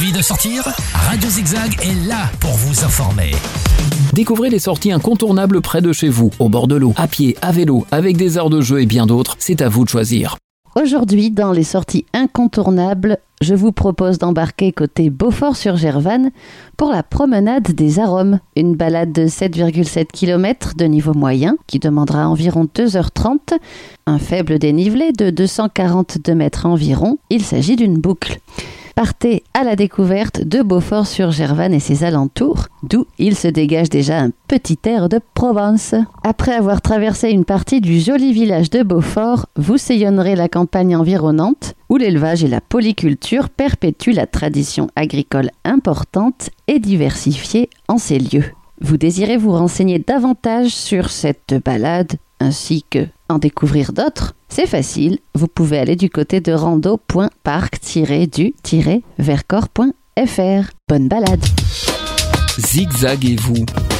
Envie de sortir ? Radio Zigzag est là pour vous informer. Découvrez les sorties incontournables près de chez vous, au bord de l'eau, à pied, à vélo, avec des aires de jeu et bien d'autres. C'est à vous de choisir. Aujourd'hui, dans les sorties incontournables, je vous propose d'embarquer côté Beaufort-sur-Gervanne pour la promenade des Arômes. Une balade de 7,7 km de niveau moyen qui demandera environ 2h30. Un faible dénivelé de 242 mètres environ. Il s'agit d'une boucle. Partez à la découverte de Beaufort-sur-Gervanne et ses alentours, d'où il se dégage déjà un petit air de Provence. Après avoir traversé une partie du joli village de Beaufort, vous sillonnerez la campagne environnante, où l'élevage et la polyculture perpétuent la tradition agricole importante et diversifiée en ces lieux. Vous désirez vous renseigner davantage sur cette balade, ainsi que en découvrir d'autres? C'est facile, vous pouvez aller du côté de rando.parc-du-vercors.fr. Bonne balade! Zigzaguez-vous.